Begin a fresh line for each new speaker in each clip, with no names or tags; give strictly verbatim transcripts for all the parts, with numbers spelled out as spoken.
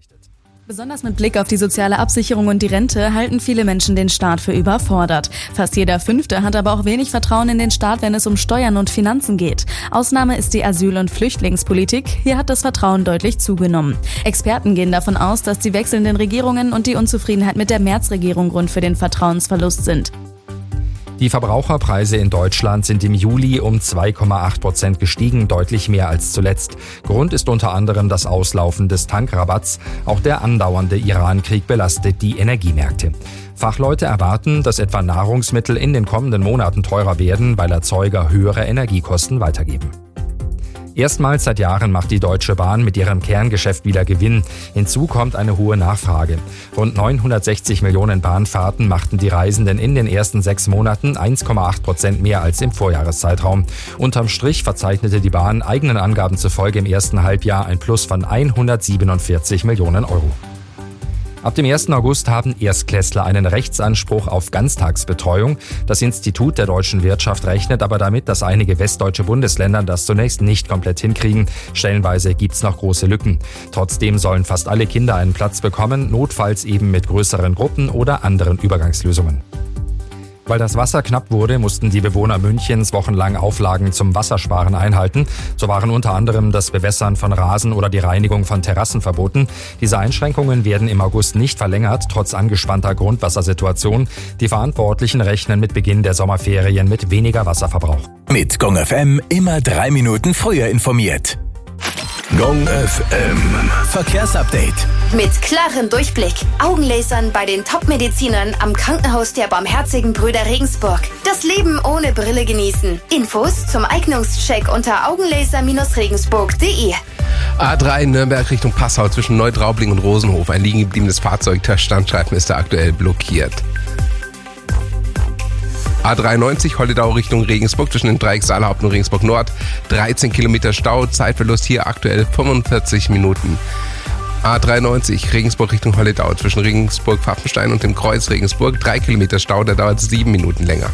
berichtet.
Besonders mit Blick auf die soziale Absicherung und die Rente halten viele Menschen den Staat für überfordert. Fast jeder Fünfte hat aber auch wenig Vertrauen in den Staat, wenn es um Steuern und Finanzen geht. Ausnahme ist die Asyl- und Flüchtlingspolitik. Hier hat das Vertrauen deutlich zugenommen. Experten gehen davon aus, dass die wechselnden Regierungen und die Unzufriedenheit mit der Merz-Regierung Grund für den Vertrauensverlust sind.
Die Verbraucherpreise in Deutschland sind im Juli um zwei Komma acht Prozent gestiegen, deutlich mehr als zuletzt. Grund ist unter anderem das Auslaufen des Tankrabatts. Auch der andauernde Iran-Krieg belastet die Energiemärkte. Fachleute erwarten, dass etwa Nahrungsmittel in den kommenden Monaten teurer werden, weil Erzeuger höhere Energiekosten weitergeben. Erstmals seit Jahren macht die Deutsche Bahn mit ihrem Kerngeschäft wieder Gewinn. Hinzu kommt eine hohe Nachfrage. Rund neunhundertsechzig Millionen Bahnfahrten machten die Reisenden in den ersten sechs Monaten eins Komma acht Prozent mehr als im Vorjahreszeitraum. Unterm Strich verzeichnete die Bahn eigenen Angaben zufolge im ersten Halbjahr ein Plus von hundertsiebenundvierzig Millionen Euro. Ab dem ersten August haben Erstklässler einen Rechtsanspruch auf Ganztagsbetreuung. Das Institut der deutschen Wirtschaft rechnet aber damit, dass einige westdeutsche Bundesländer das zunächst nicht komplett hinkriegen. Stellenweise gibt's noch große Lücken. Trotzdem sollen fast alle Kinder einen Platz bekommen, notfalls eben mit größeren Gruppen oder anderen Übergangslösungen. Weil das Wasser knapp wurde, mussten die Bewohner Münchens wochenlang Auflagen zum Wassersparen einhalten. So waren unter anderem das Bewässern von Rasen oder die Reinigung von Terrassen verboten. Diese Einschränkungen werden im August nicht verlängert, trotz angespannter Grundwassersituation. Die Verantwortlichen rechnen mit Beginn der Sommerferien mit weniger Wasserverbrauch.
Mit Gong F M immer drei Minuten früher informiert. Gong F M Verkehrsupdate.
Mit klarem Durchblick. Augenlasern bei den Top-Medizinern am Krankenhaus der Barmherzigen Brüder Regensburg. Das Leben ohne Brille genießen. Infos zum Eignungscheck unter augenlaser Regensburg punkt de.
A drei Nürnberg Richtung Passau zwischen Neutraubling und Rosenhof. Ein liegen gebliebenes Fahrzeug, das Standstreifen ist da aktuell blockiert. A dreiundneunzig Holledau Richtung Regensburg zwischen dem Dreieck Saale-Haupt und Regensburg Nord. dreizehn Kilometer Stau, Zeitverlust hier aktuell fünfundvierzig Minuten. A dreiundneunzig Regensburg Richtung Holledau zwischen Regensburg-Pfaffenstein und dem Kreuz Regensburg. drei Kilometer Stau, der dauert sieben Minuten länger.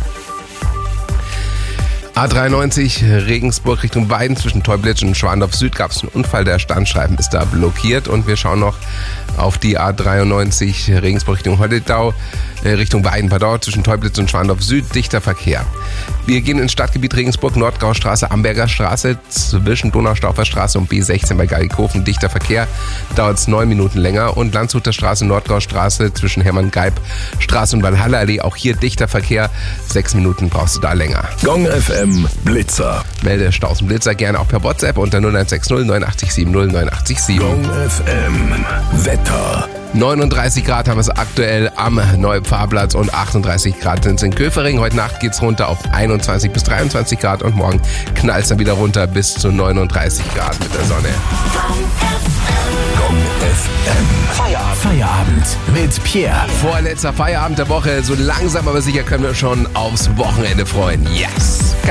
A dreiundneunzig Regensburg Richtung Weiden zwischen Teublitz und Schwandorf Süd gab es einen Unfall, der Standstreifen ist da blockiert und wir schauen noch auf die A dreiundneunzig Regensburg Richtung Holledau, äh, Richtung Weiden, pardon, zwischen Teublitz und Schwandorf Süd, dichter Verkehr. Wir gehen ins Stadtgebiet Regensburg, Nordgaustraße, Amberger Straße, zwischen Donaustauffer Straße und B sechzehn bei Gallighofen, dichter Verkehr, dauert es neun Minuten länger und Landshuter Straße, Nordgaustraße zwischen Hermann-Geib Straße und Walhalla-Allee, auch hier dichter Verkehr, sechs Minuten brauchst du da länger.
Gong F M Blitzer.
Melde Staus und Blitzer gerne auch per WhatsApp unter null eins sechs null neun acht sieben null neun acht sieben.
Gong F M Wetter.
neununddreißig Grad haben wir es aktuell am Neupfarrplatz und achtunddreißig Grad sind es in Köfering. Heute Nacht geht es runter auf einundzwanzig bis dreiundzwanzig Grad und morgen knallt es dann wieder runter bis zu neununddreißig Grad mit der Sonne.
Gong F M Feierabend. Feierabend mit Pierre.
Vorletzter Feierabend der Woche. So langsam aber sicher können wir schon aufs Wochenende freuen. Yes!